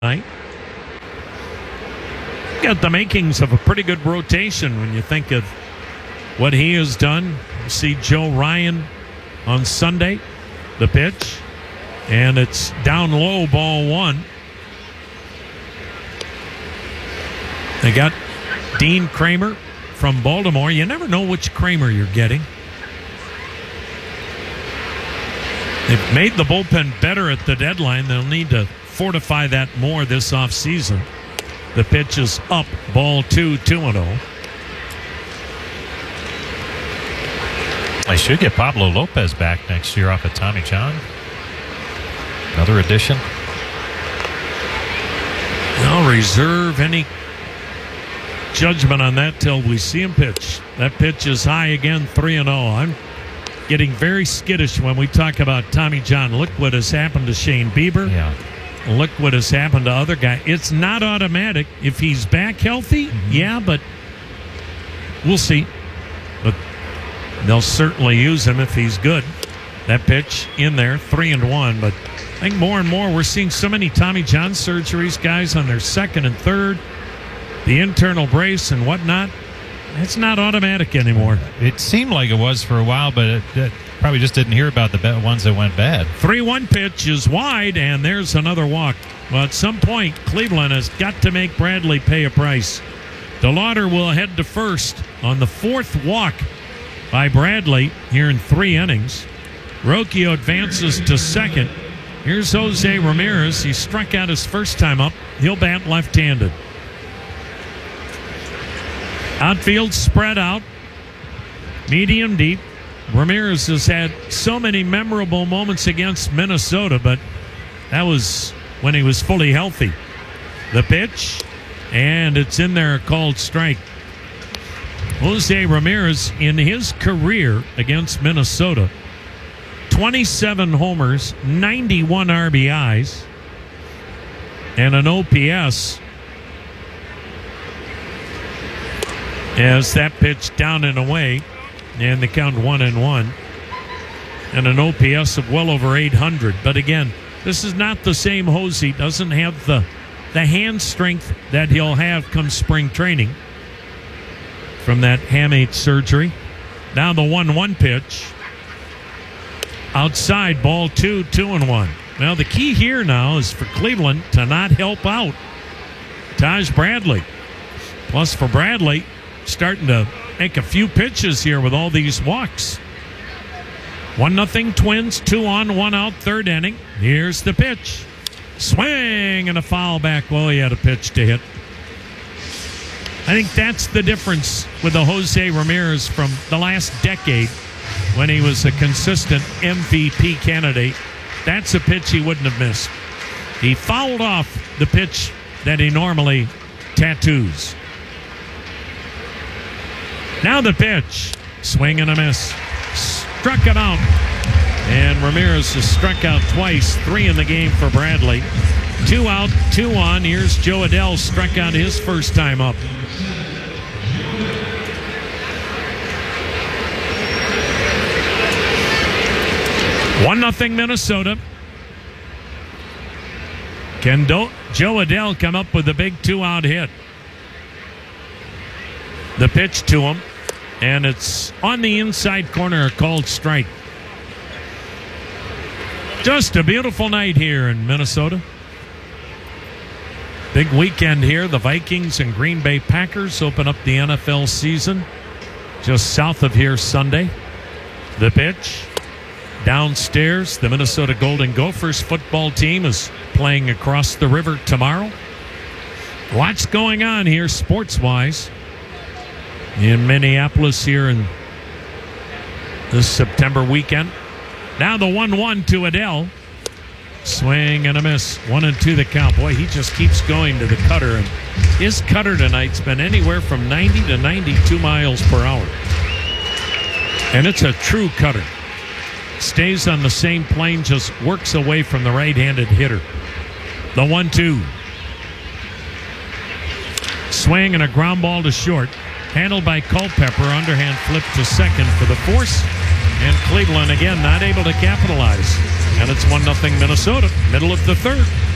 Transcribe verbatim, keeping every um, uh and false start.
Right. Got the makings of a pretty good rotation when you think of what he has done. You see Joe Ryan on Sunday, the pitch, and it's down low, ball one. They got Dean Kramer from Baltimore. You never know which Kramer you're getting. They've made the bullpen better at the deadline. They'll need to fortify that more this offseason. The pitch is up, ball two, two and oh. They should get Pablo Lopez back next year off of Tommy John. Another addition. I'll reserve any judgment on that till we see him pitch. That pitch is high again, three and oh. I'm getting very skittish when we talk about Tommy John. Look what has happened to Shane Bieber. Yeah. Look what has happened to other guys. It's not automatic. If he's back healthy, mm-hmm. yeah, but we'll see. But they'll certainly use him if he's good. That pitch in there, three and one. But I think more and more we're seeing so many Tommy John surgeries, guys on their second and third, the internal brace and whatnot. It's not automatic anymore. It seemed like it was for a while, but it, it probably just didn't hear about the ones that went bad. three one pitch is wide, and there's another walk. Well, at some point, Cleveland has got to make Bradley pay a price. DeLauder will head to first on the fourth walk by Bradley here in three innings. Rocchio advances to second. Here's Jose Ramirez. He struck out his first time up. He'll bat left-handed. Outfield spread out, medium deep. Ramirez has had so many memorable moments against Minnesota, but that was when he was fully healthy. The pitch, and it's in there, called strike. Jose Ramirez, in his career against Minnesota, twenty-seven homers, ninety-one R B Is, and an O P S. As that pitch down and away, and they count one and one, and an O P S of well over eight hundred. But again, this is not the same Jose. Doesn't have the the hand strength that he'll have come spring training from that hamate surgery. Now the one one pitch. Outside, ball two, two and one. Now the key here now is for Cleveland to not help out Taj Bradley. Plus for Bradley, starting to make a few pitches here with all these walks. One nothing Twins, two on, one out, third inning. Here's the pitch. Swing and a foul back. Well, he had a pitch to hit. I think that's the difference with the Jose Ramirez from the last decade when he was a consistent M V P candidate. That's a pitch he wouldn't have missed. He fouled off the pitch that he normally tattoos. Now the pitch. Swing and a miss. Struck him out. And Ramirez has struck out twice. Three in the game for Bradley. Two out, two on. Here's Joe Adell. Struck out his first time up. One nothing Minnesota. Can Do- Joe Adell come up with a big two-out hit? The pitch to him, and it's on the inside corner, a called strike. Just a beautiful night here in Minnesota. Big weekend here. The Vikings and Green Bay Packers open up the N F L season just south of here Sunday. The pitch. Downstairs, the Minnesota Golden Gophers football team is playing across the river tomorrow. Lots going on here sports-wise in Minneapolis here in this September weekend. Now the one one to Adell. Swing and a miss. One and two the count. Boy, he just keeps going to the cutter. And his cutter tonight's been anywhere from ninety to ninety-two miles per hour. And it's a true cutter. Stays on the same plane, just works away from the right-handed hitter. The one two. Swing and a ground ball to short. Handled by Culpepper. Underhand flip to second for the force. And Cleveland, again, not able to capitalize. And it's one nothing Minnesota, middle of the third.